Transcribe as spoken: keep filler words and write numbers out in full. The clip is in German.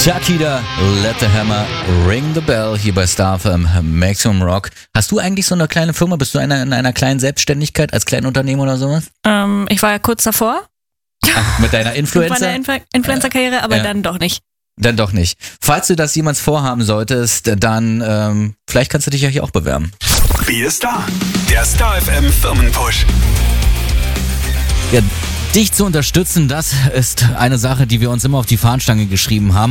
Takida, Let the Hammer Ring the Bell hier bei Star F M Maximum Rock. Hast du eigentlich so eine kleine Firma? Bist du in einer, in einer kleinen Selbstständigkeit als Kleinunternehmer oder sowas? Ähm, ich war ja kurz davor. Ach, mit deiner Influencer? Mit meiner Influ- Influencer-Karriere, aber ja. dann doch nicht. Dann doch nicht. Falls du das jemals vorhaben solltest, dann ähm, vielleicht kannst du dich ja hier auch bewerben. Wir ist da. Der Star F M Firmenpush. Ja, dich zu unterstützen, das ist eine Sache, die wir uns immer auf die Fahnenstange geschrieben haben.